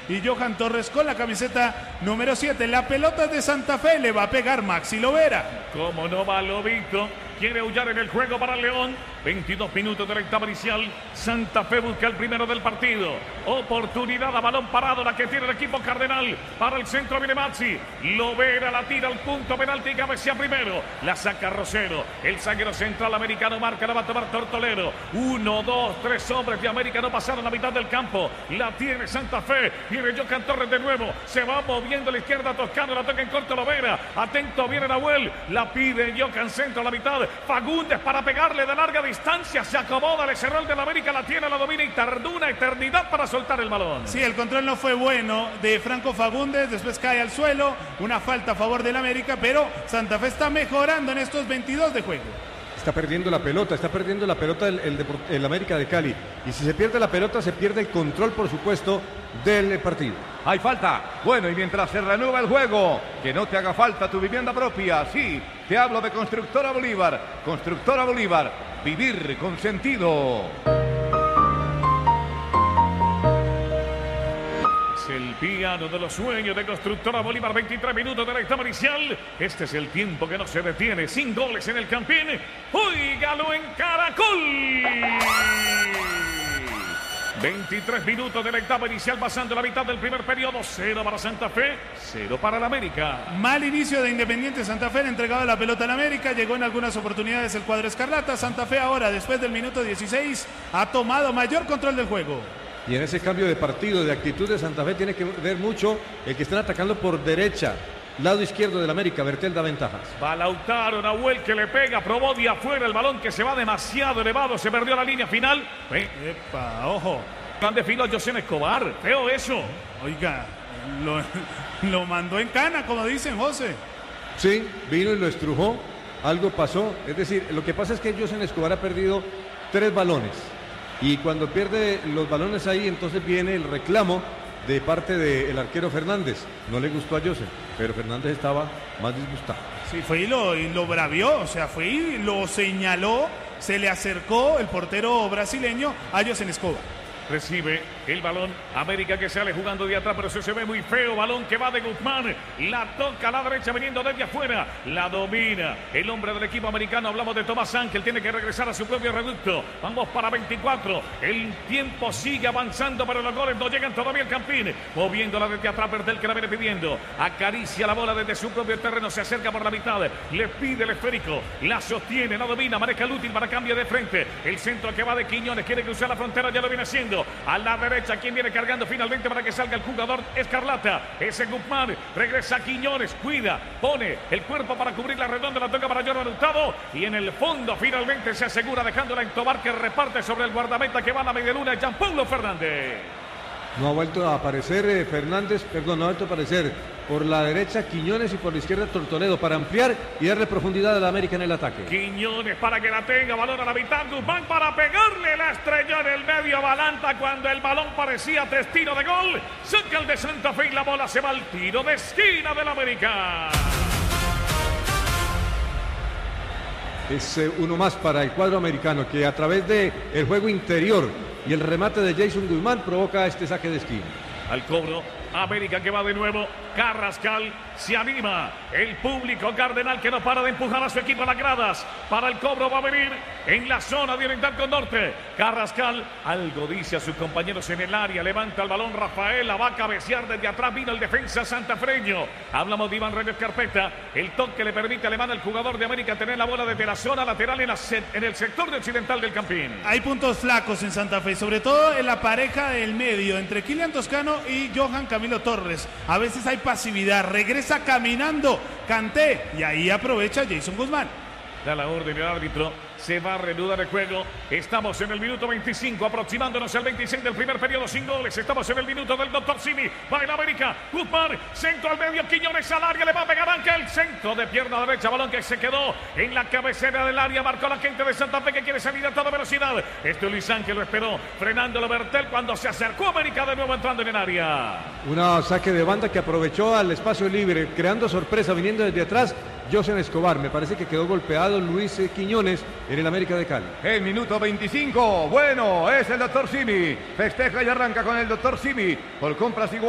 y Johan Torres con la camiseta número 7. La pelota de Santa Fe, le va a pegar Maxi Lovera. Como no va Lobito, quiere huyar en el juego para León. 22 minutos de la etapa inicial. Santa Fe busca el primero del partido. Oportunidad a balón parado, la que tiene el equipo cardenal. Para el centro viene Maxi. Lovera la tira al punto penalti, cabecea primero. La saca Rosero. El zaguero central americano marca, la va a tomar Tortolero. 1, 2, 3 hombres de América no pasaron la mitad del campo. La tiene Santa Fe. Viene Johan Torres de nuevo. Se va moviendo a la izquierda Toscano. La toca en corto Lovera. Atento viene Nahuel. La pide Johan centro a la mitad. Fagundes para pegarle de larga distancia. Se acomoda, le cerró el de la América. La tiene, la domina y tardó una eternidad para soltar el balón. Sí, el control no fue bueno de Franco Fagundes. Después cae al suelo. Una falta a favor del América. Pero Santa Fe está mejorando en estos 22 de juego. Está perdiendo la pelota el América de Cali. Y si se pierde la pelota, se pierde el control, por supuesto, del partido. Hay falta. Bueno, y mientras se reanuda el juego, que no te haga falta tu vivienda propia. Sí, te hablo de Constructora Bolívar. Constructora Bolívar, vivir con sentido. El piano de los sueños de Constructora Bolívar. 23 minutos de la etapa inicial. Este es el tiempo que no se detiene. Sin goles en el Campín. ¡Óigalo en Caracol! 23 minutos de la etapa inicial, pasando la mitad del primer periodo. 0 para Santa Fe, 0 para el América. Mal inicio de Independiente Santa Fe, le entregaba la pelota al América. Llegó en algunas oportunidades el cuadro escarlata. Santa Fe ahora, después del minuto 16, ha tomado mayor control del juego. Y en ese cambio de partido, de actitud de Santa Fe, tiene que ver mucho el que están atacando por derecha. Lado izquierdo del América, Bertel da ventajas. Va Lautaro, Nahuel que le pega, probó de afuera el balón que se va demasiado elevado, se perdió la línea final. Epa, ojo. Van de filo a José Escobar, feo eso. Oiga, lo mandó en cana, como dicen, José. Sí, vino y lo estrujó, algo pasó. Es decir, lo que pasa es que José Escobar ha perdido 3 balones. Y cuando pierde los balones ahí, entonces viene el reclamo de parte del arquero Fernández. No le gustó a José, pero Fernández estaba más disgustado. Sí, fue y lo bravió, o sea, fue y lo señaló, se le acercó el portero brasileño a José Escobar. Recibe el balón América, que sale jugando de atrás, pero se ve muy feo. Balón que va de Guzmán, la toca a la derecha viniendo desde afuera, la domina el hombre del equipo americano. Hablamos de Tomás Ángel, tiene que regresar a su propio reducto. Vamos para 24, el tiempo sigue avanzando, pero los goles no llegan todavía al Campín. Moviéndola desde atrás, Bertel que la viene pidiendo, acaricia la bola desde su propio terreno, se acerca por la mitad, le pide el esférico, la sostiene, la domina, maneja el útil para cambio de frente. El centro que va de Quiñones, quiere cruzar la frontera, ya lo viene haciendo. A la derecha, quien viene cargando finalmente para que salga el jugador escarlata. Ese Guzmán, regresa Quiñones, cuida, pone el cuerpo para cubrir la redonda, la toca para Jordan Hurtado. Y en el fondo finalmente se asegura dejándola en Tobar, que reparte sobre el guardameta que va a la medialuna, Jean Paulo Fernández. No ha vuelto a aparecer Fernández, perdón, no ha vuelto a aparecer por la derecha Quiñones y por la izquierda Tortoledo para ampliar y darle profundidad a la América en el ataque. Quiñones para que la tenga, balón a la mitad, Guzmán para pegarle, la estrelló en el medio, Balanta cuando el balón parecía tiro de gol. Saca el de Santa Fe y la bola se va al tiro de esquina del América. Es uno más para el cuadro americano, que a través de el juego interior y el remate de Jason Guzmán provoca este saque de esquina. Al cobro, América que va de nuevo, Carrascal se anima, el público cardenal que no para de empujar a su equipo a las gradas. Para el cobro va a venir en la zona de Oriental con Norte. Carrascal algo dice a sus compañeros en el área, levanta el balón Rafael, la va a cabecear desde atrás, vino el defensa santafreño. Hablamos de Iván Reyes Carpeta, el toque le permite a Alemán, el jugador de América, tener la bola desde la zona lateral en el sector de occidental del Campín. Hay puntos flacos en Santa Fe, sobre todo en la pareja del medio, entre Kylian Toscano y Johan Camilo Torres. A veces hay pasividad, regresa caminando Kanté y ahí aprovecha Jason Guzmán. Da la orden el árbitro, se va a reanudar el juego. Estamos en el minuto 25, aproximándonos al 26 del primer periodo sin goles. Estamos en el minuto del Dr. Simi. Va en América, Guzmán, centro al medio, Quiñones al área, le va a pegar Ángel. Centro de pierna derecha, balón que se quedó en la cabecera del área. Marcó la gente de Santa Fe que quiere salir a toda velocidad. Luis Ángel lo esperó, frenándolo Bertel cuando se acercó América de nuevo entrando en el área. Un saque de banda que aprovechó al espacio libre, creando sorpresa, viniendo desde atrás. José Escobar, me parece que quedó golpeado Luis Quiñones en el América de Cali. El minuto 25, bueno, es el Dr. Simi. Festeja y arranca con el Dr. Simi por compras igual.